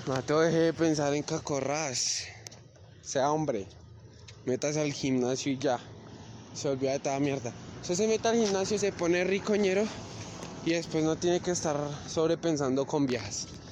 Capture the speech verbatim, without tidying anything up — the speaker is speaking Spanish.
Mateo, deje de pensar en cacorras. Sea hombre. Métase al gimnasio y ya. Se olvida de toda mierda. Usted se mete al gimnasio, se pone ricoñero y después no tiene que estar sobrepensando con viejas.